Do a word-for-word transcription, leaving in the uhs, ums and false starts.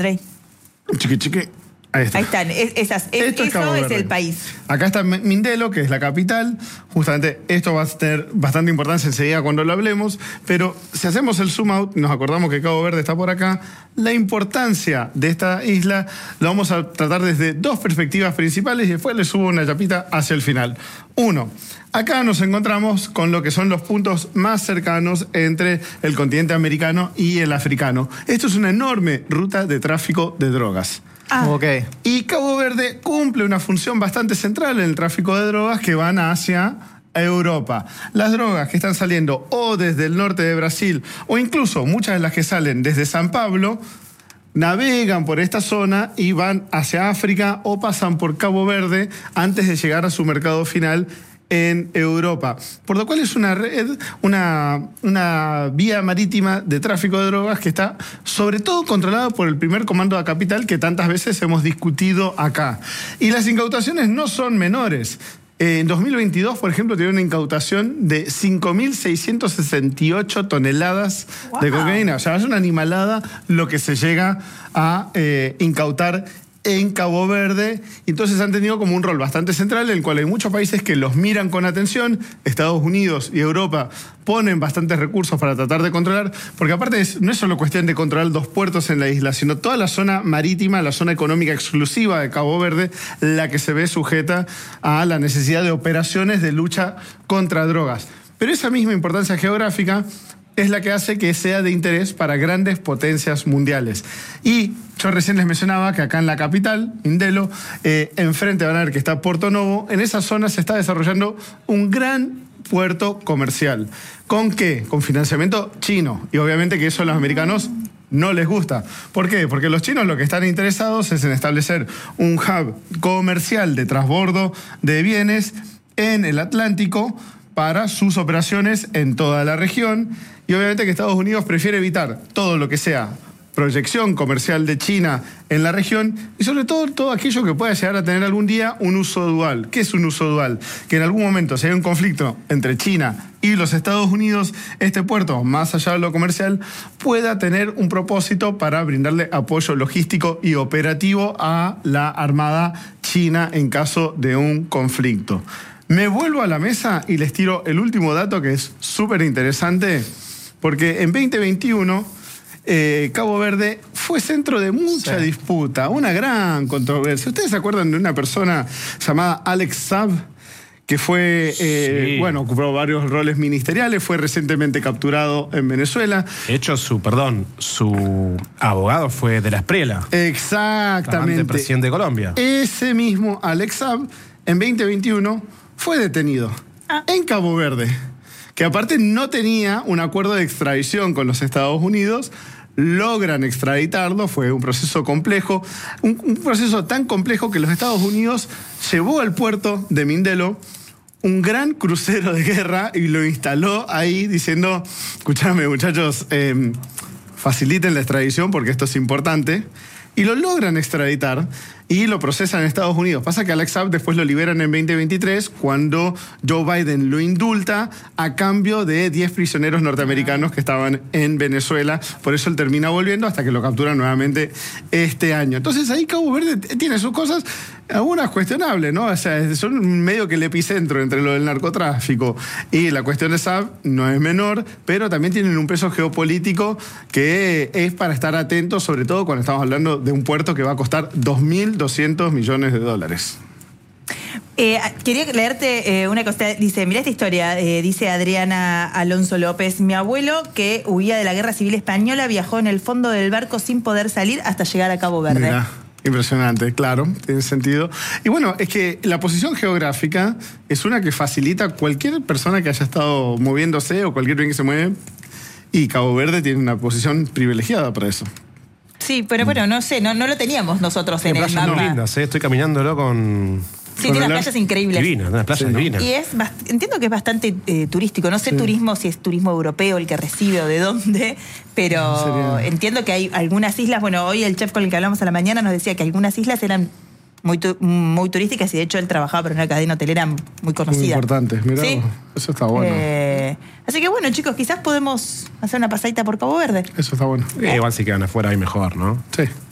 Rey. Chiqui, chiqui. Ahí está. Ahí están, es, esas, es, Esto es eso Cabo es Verde. el país. Acá está Mindelo, que es la capital. Justamente esto va a tener bastante importancia enseguida cuando lo hablemos. Pero si hacemos el zoom out, nos acordamos que Cabo Verde está por acá. La importancia de esta isla lo vamos a tratar desde dos perspectivas principales y después le subo una chapita hacia el final. Uno, acá nos encontramos con lo que son los puntos más cercanos entre el continente americano y el africano. Esto es una enorme ruta de tráfico de drogas. Ah. Ok. Y Cabo Verde cumple una función bastante central en el tráfico de drogas que van hacia Europa. Las drogas que están saliendo o desde el norte de Brasil o incluso muchas de las que salen desde San Pablo navegan por esta zona y van hacia África o pasan por Cabo Verde antes de llegar a su mercado final en Europa. Por lo cual es una red, una, una vía marítima de tráfico de drogas que está sobre todo controlada por el primer comando de capital que tantas veces hemos discutido acá. Y las incautaciones no son menores. En dos mil veintidós, por ejemplo, tiene una incautación de cinco mil seiscientas sesenta y ocho toneladas wow. de cocaína. O sea, es una animalada lo que se llega a eh, incautar en Cabo Verde. Entonces han tenido como un rol bastante central en el cual hay muchos países que los miran con atención. Estados Unidos y Europa ponen bastantes recursos para tratar de controlar, porque aparte es, no es solo cuestión de controlar dos puertos en la isla, sino toda la zona marítima, la zona económica exclusiva de Cabo Verde, la que se ve sujeta a la necesidad de operaciones de lucha contra drogas. Pero esa misma importancia geográfica es la que hace que sea de interés para grandes potencias mundiales. Y yo recién les mencionaba que acá en la capital, Mindelo, eh, enfrente van a ver que está Porto Novo, en esa zona se está desarrollando un gran puerto comercial. ¿Con qué? Con financiamiento chino. Y obviamente que eso a los americanos no les gusta. ¿Por qué? Porque los chinos lo que están interesados es en establecer un hub comercial de transbordo de bienes en el Atlántico para sus operaciones en toda la región. Y obviamente que Estados Unidos prefiere evitar todo lo que sea proyección comercial de China en la región y sobre todo todo aquello que pueda llegar a tener algún día un uso dual. ¿Qué es un uso dual? Que en algún momento, si hay un conflicto entre China y los Estados Unidos, este puerto, más allá de lo comercial, pueda tener un propósito para brindarle apoyo logístico y operativo a la Armada China en caso de un conflicto. Me vuelvo a la mesa y les tiro el último dato que es súper interesante, porque en veinte veintiuno eh, Cabo Verde fue centro de mucha sí. disputa, una gran controversia. ¿Ustedes se acuerdan de una persona llamada Alex Saab? Que fue, eh, sí. bueno, ocupó varios roles ministeriales, fue recientemente capturado en Venezuela. De hecho, su, perdón, su abogado fue de la Espriella. Exactamente. Presidente de Colombia. Ese mismo Alex Saab, en veinte veintiuno, fue detenido ah. en Cabo Verde, que aparte no tenía un acuerdo de extradición con los Estados Unidos. Logran extraditarlo, fue un proceso complejo, un, un proceso tan complejo que los Estados Unidos llevó al puerto de Mindelo un gran crucero de guerra y lo instaló ahí diciendo, escúchame muchachos, eh, faciliten la extradición porque esto es importante. Y lo logran extraditar y lo procesan en Estados Unidos. Pasa que Alex Saab después lo liberan en veinte veintitrés cuando Joe Biden lo indulta a cambio de diez prisioneros norteamericanos que estaban en Venezuela. Por eso él termina volviendo hasta que lo capturan nuevamente este año. Entonces ahí Cabo Verde tiene sus cosas, algunas cuestionables, ¿no? O sea, son medio que el epicentro entre lo del narcotráfico y la cuestión de Saab no es menor, pero también tienen un peso geopolítico que es para estar atentos, sobre todo cuando estamos hablando de un puerto que va a costar dos mil doscientos millones de dólares. Eh, quería leerte eh, una cosa. Dice, mirá esta historia, eh, dice Adriana Alonso López. Mi abuelo, que huía de la Guerra Civil Española, viajó en el fondo del barco sin poder salir hasta llegar a Cabo Verde. Mirá. Impresionante, claro, tiene sentido. Y bueno, es que la posición geográfica es una que facilita a cualquier persona que haya estado moviéndose o cualquier bien que se mueve, y Cabo Verde tiene una posición privilegiada para eso. Sí, pero bueno, no sé, no, no lo teníamos nosotros en el mapa. Muy lindas, ¿eh? Estoy caminándolo con... Sí, tiene unas playas increíbles. Divinas, unas playas sí, divinas. Y es entiendo que es bastante eh, turístico. No sé sí. turismo si es turismo europeo el que recibe o de dónde, pero Sería... entiendo que hay algunas islas. Bueno, hoy el chef con el que hablamos a la mañana nos decía que algunas islas eran muy, tu, muy turísticas y de hecho él trabajaba para una cadena hotelera muy conocida. Muy importante, mirá, ¿sí? Eso está bueno. Eh, así que bueno, chicos, quizás podemos hacer una pasadita por Cabo Verde. Eso está bueno. Eh, igual si quedan afuera hay mejor, ¿no? Sí.